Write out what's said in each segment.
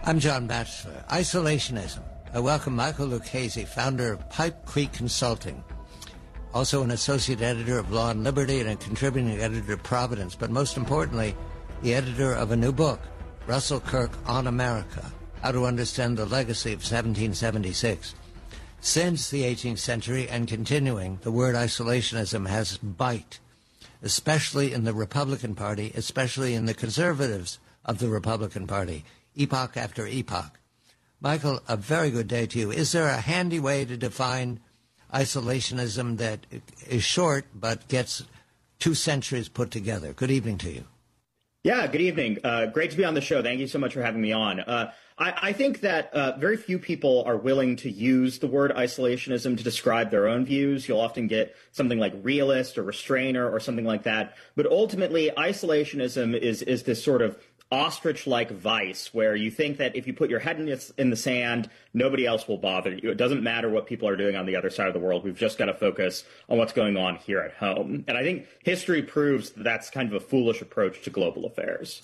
I'm John Batchelor. Isolationism. I welcome Michael Lucchese, founder of Pipe Creek Consulting, also an associate editor of Law and Liberty and a contributing editor of Providence, but most importantly, the editor of a new book, Russell Kirk on America, How to Understand the Legacy of 1776. Since the 18th century and continuing, the word isolationism has bite, especially in the Republican Party, especially in the conservatives of the Republican Party, epoch after epoch. Michael, a very good day to you. Is there a handy way to define isolationism that is short but gets 2 centuries put together? Good evening to you. Yeah, good evening. Great to be on the show. Thank you so much for having me on. I think that very few people are willing to use the word isolationism to describe their own views. You'll often get something like realist or restrainer or something like that. But ultimately, isolationism is this sort of ostrich-like vice where you think that if you put your head in the sand, nobody else will bother you. It doesn't matter what people are doing on the other side of the world. We've just got to focus on what's going on here at home. And I think history proves that that's kind of a foolish approach to global affairs.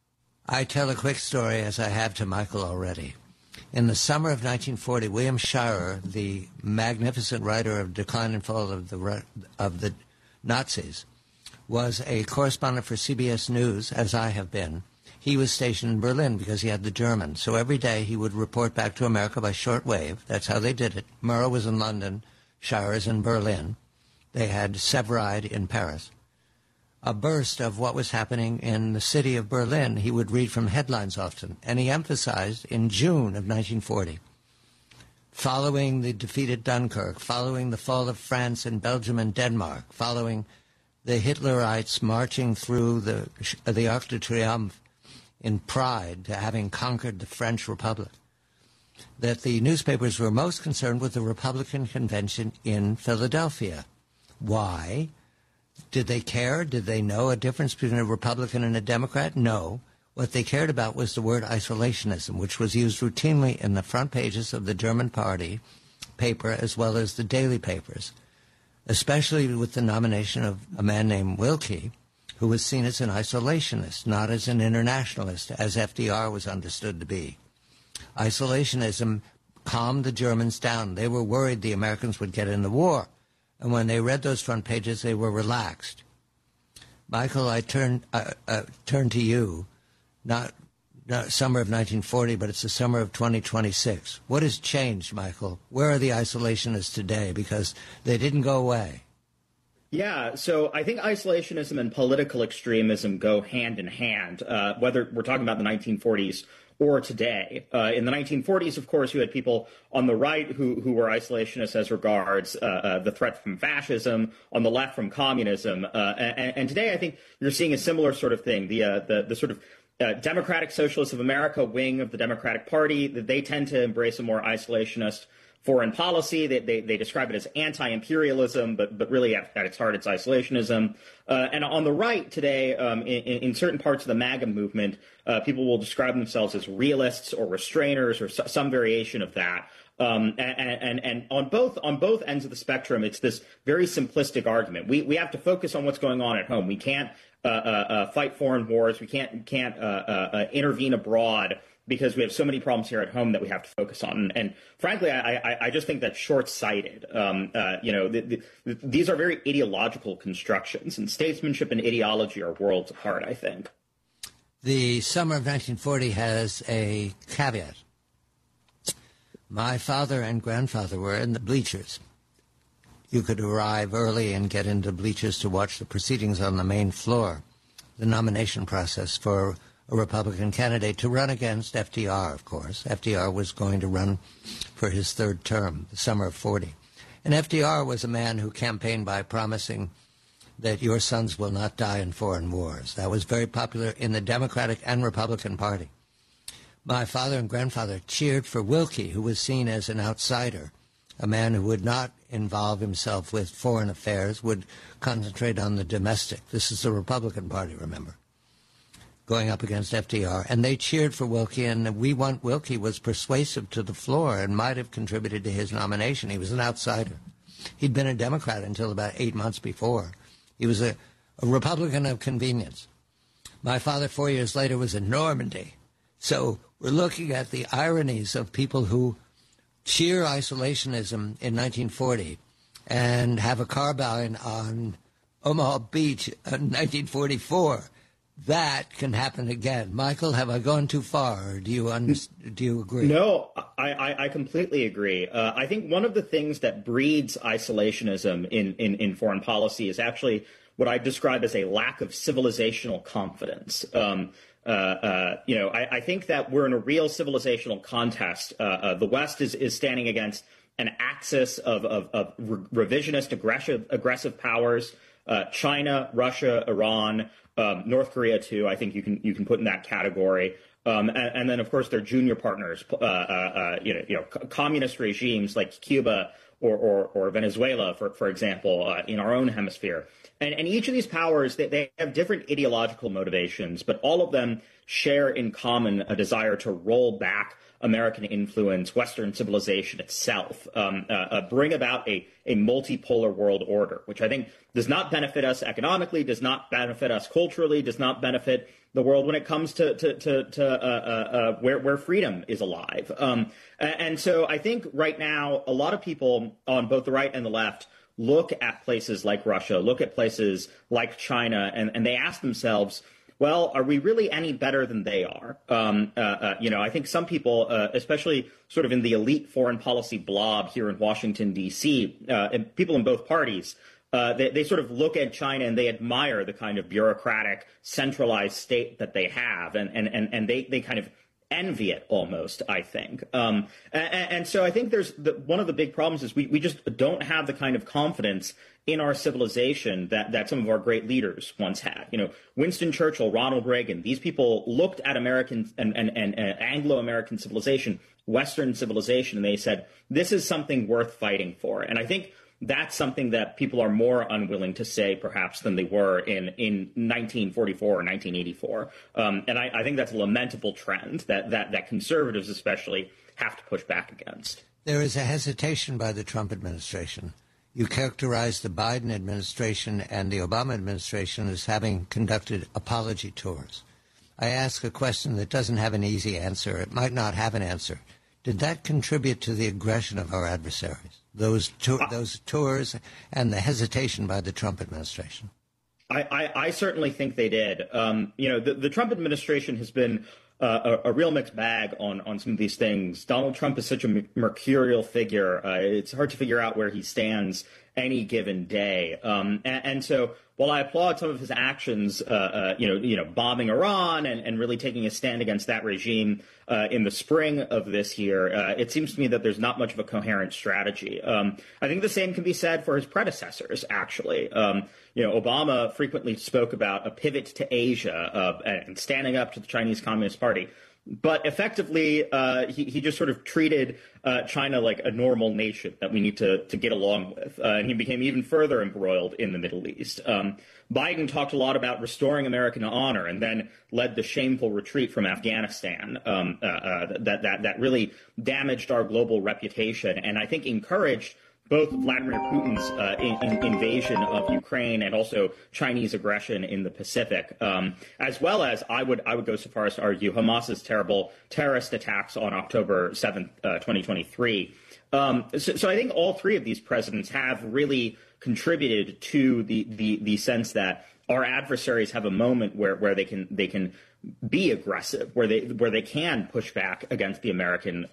I tell a quick story, as I have to Michael already. In the summer of 1940, William Shirer, the magnificent writer of Decline and Fall of the Nazis, was a correspondent for CBS News, as I have been. He was stationed in Berlin because he had the German. So every day he would report back to America by shortwave. That's how they did it. Murrow was in London, Shirer's in Berlin. They had Severide in Paris. A burst of what was happening in the city of Berlin, he would read from headlines often. And he emphasized in June of 1940, following the defeat at Dunkirk, following the fall of France and Belgium and Denmark, following the Hitlerites marching through the Arc de Triomphe in pride to having conquered the French Republic, that the newspapers were most concerned with the Republican convention in Philadelphia. Why? Did they care? Did they know a difference between a Republican and a Democrat? No. What they cared about was the word isolationism, which was used routinely in the front pages of the German party paper as well as the daily papers, especially with the nomination of a man named Willkie, who was seen as an isolationist, not as an internationalist, as FDR was understood to be. Isolationism calmed the Germans down. They were worried the Americans would get in the war. And when they read those front pages, they were relaxed. Michael, I turn to you, not summer of 1940, but it's the summer of 2026. What has changed, Michael? Where are the isolationists today? Because they didn't go away. Yeah, so I think isolationism and political extremism go hand in hand, whether we're talking about the 1940s or today. In the 1940s, of course, you had people on the right who were isolationists as regards the threat from fascism, on the left from communism. And today, I think you're seeing a similar sort of thing. The sort of Democratic Socialists of America wing of the Democratic Party, they tend to embrace a more isolationist foreign policy. They describe it as anti-imperialism, but really at its heart, it's isolationism. And on the right today, in certain parts of the MAGA movement, people will describe themselves as realists or restrainers or some variation of that. And on both ends of the spectrum, it's this very simplistic argument. We have to focus on what's going on at home. We can't fight foreign wars. We can't intervene abroad, because we have so many problems here at home that we have to focus on. And frankly, I just think that's short-sighted. These are very ideological constructions, and statesmanship and ideology are worlds apart, I think. The summer of 1940 has a caveat. My father and grandfather were in the bleachers. You could arrive early and get into bleachers to watch the proceedings on the main floor, the nomination process for a Republican candidate to run against FDR, of course. FDR was going to run for his third term, the summer of 40. And FDR was a man who campaigned by promising that your sons will not die in foreign wars. That was very popular in the Democratic and Republican Party. My father and grandfather cheered for Willkie, who was seen as an outsider, a man who would not involve himself with foreign affairs, would concentrate on the domestic. This is the Republican Party, remember, going up against FDR. And they cheered for Willkie, and We Want Willkie was persuasive to the floor and might have contributed to his nomination. He was an outsider. He'd been a Democrat until about 8 months before. He was a Republican of convenience. My father, 4 years later, was in Normandy, So we're looking at the ironies of people who cheer isolationism in 1940 and have a carbine on Omaha Beach in 1944. That can happen again. Michael, have I gone too far, or do you agree? No, I completely agree. I think one of the things that breeds isolationism in foreign policy is actually what I describe as a lack of civilizational confidence. I think that we're in a real civilizational contest. The West is standing against an axis of revisionist, aggressive powers. China, Russia, Iran, North Korea too. I think you can put in that category. And then of course their junior partners, communist regimes like Cuba or Venezuela, for example, in our own hemisphere. And each of these powers, they have different ideological motivations, but all of them share in common a desire to roll back American influence, Western civilization itself, bring about a multipolar world order, which I think does not benefit us economically, does not benefit us culturally, does not benefit the world when it comes to where freedom is alive. And so I think right now a lot of people on both the right and the left look at places like Russia, look at places like China, and they ask themselves, well, are we really any better than they are? I think some people, especially sort of in the elite foreign policy blob here in Washington, D.C., and people in both parties, they sort of look at China and they admire the kind of bureaucratic, centralized state that they have, and they kind of envy it almost, I think. And so I think one of the big problems is we just don't have the kind of confidence in our civilization that some of our great leaders once had. Winston Churchill, Ronald Reagan, these people looked at American and Anglo-American civilization, Western civilization, and they said, this is something worth fighting for. And I think that's something that people are more unwilling to say, perhaps, than they were in 1944 or 1984. And I think that's a lamentable trend that conservatives especially have to push back against. There is a hesitation by the Trump administration. You characterize the Biden administration and the Obama administration as having conducted apology tours. I ask a question that doesn't have an easy answer. It might not have an answer. Did that contribute to the aggression of our adversaries? Those tours and the hesitation by the Trump administration? I certainly think they did. The Trump administration has been a real mixed bag on some of these things. Donald Trump is such a mercurial figure. It's hard to figure out where he stands any given day. And so while I applaud some of his actions, bombing Iran and really taking a stand against that regime in the spring of this year, it seems to me that there's not much of a coherent strategy. I think the same can be said for his predecessors, actually. Obama frequently spoke about a pivot to Asia and standing up to the Chinese Communist Party. But effectively, he just sort of treated China like a normal nation that we need to get along with. And he became even further embroiled in the Middle East. Biden talked a lot about restoring American honor and then led the shameful retreat from Afghanistan that really damaged our global reputation and I think encouraged both Vladimir Putin's invasion of Ukraine and also Chinese aggression in the Pacific, as well as I would go so far as to argue Hamas's terrible terrorist attacks on October 7th, 2023. So I think all three of these presidents have really contributed to the sense that our adversaries have a moment where they can be aggressive, where they can push back against the American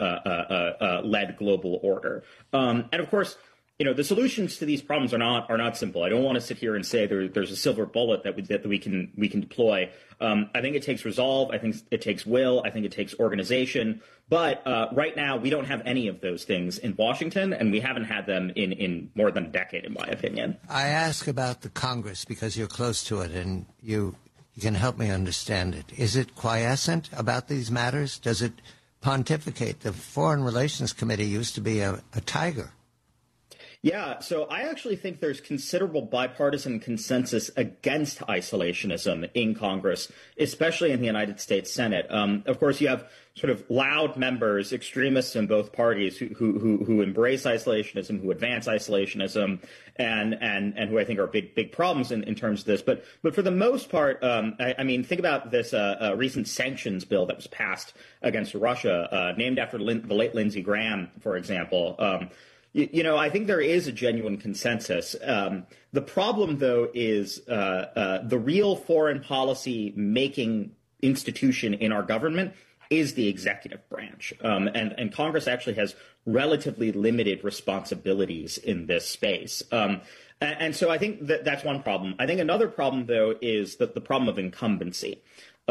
led global order. And of course, the solutions to these problems are not simple. I don't want to sit here and say there's a silver bullet that we can deploy. I think it takes resolve. I think it takes will. I think it takes organization. But right now, we don't have any of those things in Washington, and we haven't had them in more than a decade, in my opinion. I ask about the Congress because you're close to it, and you can help me understand it. Is it quiescent about these matters? Does it pontificate? The Foreign Relations Committee used to be a tiger. Yeah, so I actually think there's considerable bipartisan consensus against isolationism in Congress, especially in the United States Senate. Of course, you have sort of loud members, extremists in both parties, who embrace isolationism, who advance isolationism, and who I think are big problems in terms of this. But for the most part, I mean, think about this recent sanctions bill that was passed against Russia, named after the late Lindsey Graham, for example. I think there is a genuine consensus. The problem, though, is the real foreign policy making institution in our government is the executive branch. And Congress actually has relatively limited responsibilities in this space. And so I think that's one problem. I think another problem, though, is the problem of incumbency.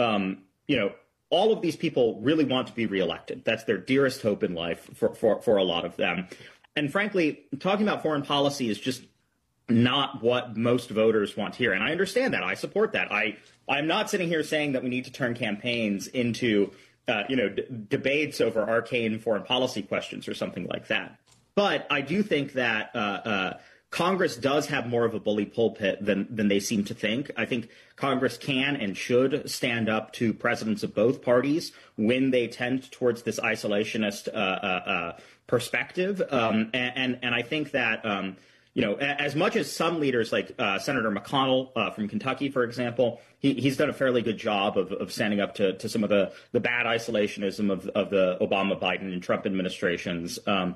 All of these people really want to be reelected. That's their dearest hope in life for a lot of them. And frankly, talking about foreign policy is just not what most voters want to hear. And I understand that. I support that. I'm not sitting here saying that we need to turn campaigns into, debates over arcane foreign policy questions or something like that. But I do think that Congress does have more of a bully pulpit than they seem to think. I think Congress can and should stand up to presidents of both parties when they tend towards this isolationist perspective. And I think that, as much as some leaders like Senator McConnell from Kentucky, for example, he's done a fairly good job of standing up to some of the bad isolationism of the Obama, Biden, and Trump administrations.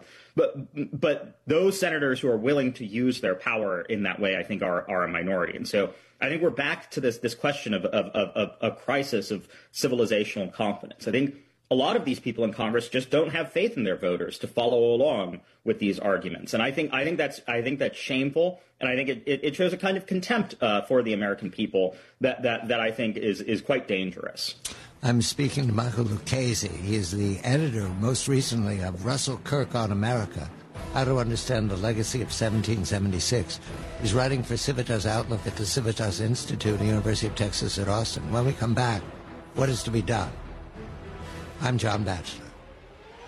But those senators who are willing to use their power in that way, I think, are a minority. And so I think we're back to this question of a crisis of civilizational confidence. I think a lot of these people in Congress just don't have faith in their voters to follow along with these arguments, and I think that's shameful, and I think it shows a kind of contempt for the American people that I think is quite dangerous. I'm speaking to Michael Lucchese. He is the editor, most recently, of Russell Kirk on America: How to Understand the Legacy of 1776. He's writing for Civitas Outlook at the Civitas Institute at the University of Texas at Austin. When we come back, what is to be done? I'm John Batchelor.